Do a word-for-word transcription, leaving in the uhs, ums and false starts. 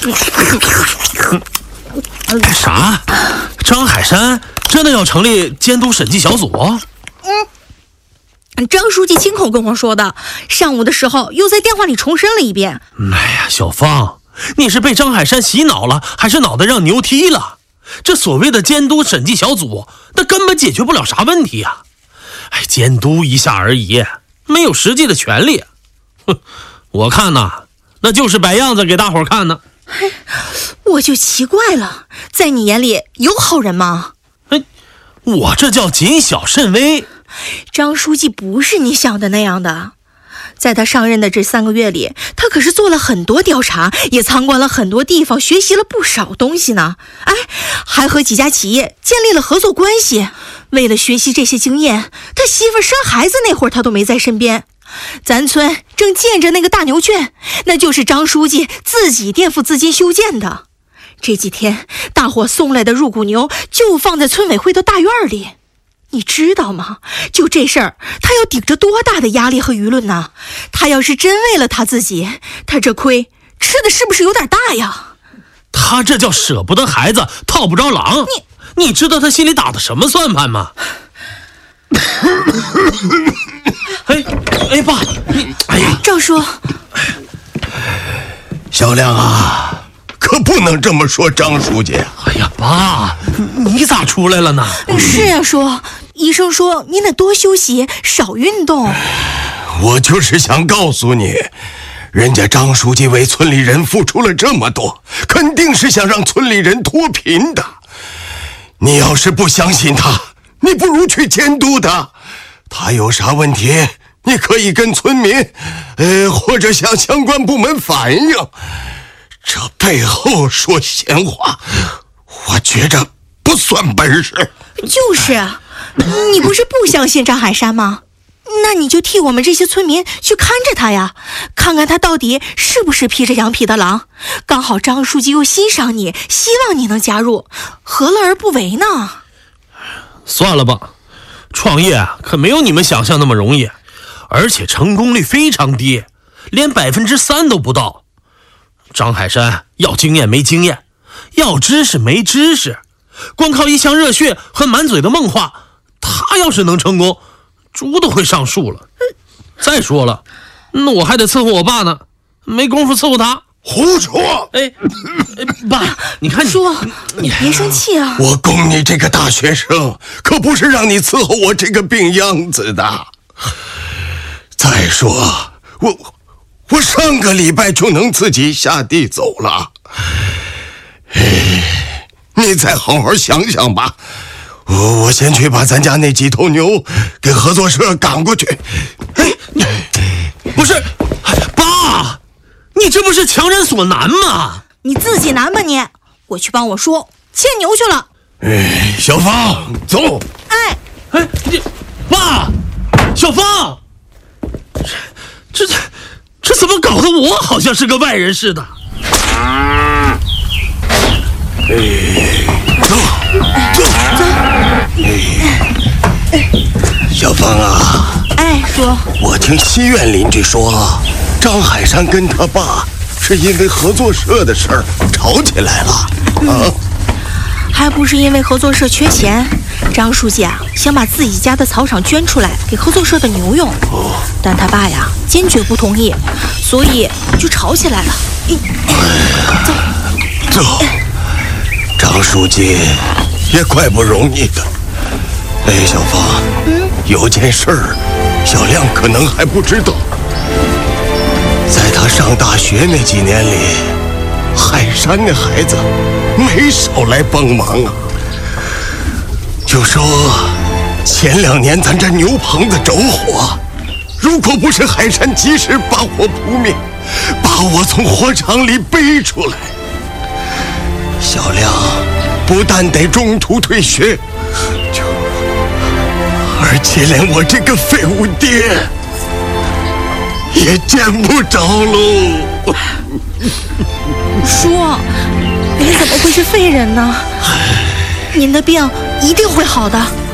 啥？张海山真的要成立监督审计小组？ 嗯，张书记亲口跟我说的，上午的时候又在电话里重申了一遍。 哎呀，小芳，你是被张海山洗脑了，还是脑袋让牛踢了？这所谓的监督审计小组，那根本解决不了啥问题呀、啊！哎，监督一下而已，没有实际的权利。哼，我看呐，那就是摆样子给大伙看呢。 嘿，我就奇怪了，在你眼里有好人吗？ 哎，我这叫谨小慎微。 张书记不是你想的那样的。在他上任的这三个月里，他可是做了很多调查，也参观了很多地方，学习了不少东西呢。哎，还和几家企业建立了合作关系。为了学习这些经验，他媳妇生孩子那会儿他都没在身边。咱村正建着那个大牛圈，那就是张书记自己垫付资金修建的。这几天大伙送来的入股牛就放在村委会的大院里。你知道吗？就这事儿，他要顶着多大的压力和舆论呢？他要是真为了他自己，他这亏吃的是不是有点大呀？ 他这叫舍不得孩子套不着狼。你你知道他心里打的什么算盘吗？哎哎，爸，你哎呀， 赵叔， 小亮啊，可不能这么说张书记。 哎呀，爸，你咋出来了呢？ 是呀、啊，叔，医生说您得多休息，少运动。 我就是想告诉你，人家张书记为村里人付出了这么多，肯定是想让村里人脱贫的。你要是不相信他，你不如去监督他。他有啥问题，你可以跟村民，呃，或者向相关部门反映。这背后说闲话，我觉着不算本事。 就是啊，你不是不相信张海山吗？那你就替我们这些村民去看着他呀，看看他到底是不是披着羊皮的狼。刚好张书记又欣赏你，希望你能加入，何乐而不为呢？ 算了吧，创业啊，可没有你们想象那么容易，而且成功率非常低，连百分之三都不到。张海山要经验没经验，要知识没知识，光靠一腔热血和满嘴的梦话，他要是能成功，猪都会上树了。再说了，那我还得伺候我爸呢，没工夫伺候他。 胡说！ 哎，哎爸，你看你叔，你别生气啊！ 我供你这个大学生，可不是让你伺候我这个病秧子的。再说，我我上个礼拜就能自己下地走了。哎，你再好好想想吧。我我先去把咱家那几头牛给合作社赶过去。 哎，不是，爸，你这不是强人所难吗？ 你自己难吧你！我去帮我叔牵牛去了。 哎，小芳，走。 哎哎，你爸，小芳，这这这怎么搞得我好像是个外人似的？ 哎，走走走。哎，小芳啊。 哎，叔， 我听西院邻居说，张海山跟他爸是因为合作社的事儿吵起来了。啊， 还不是因为合作社缺钱，张书记啊想把自己家的草场捐出来给合作社的牛用，但他爸呀坚决不同意，所以就吵起来了。走走，张书记也怪不容易的。哎，小芳，嗯，有件事儿，小亮可能还不知道。在他上大学那几年里，海山那孩子没少来帮忙啊。就说前两年咱这牛棚子着火，如果不是海山及时把火扑灭，把我从火场里背出来，小亮不但得中途退学，就而且连我这个废物爹也见不着喽。 叔，您怎么会是废人呢？您的病一定会好的。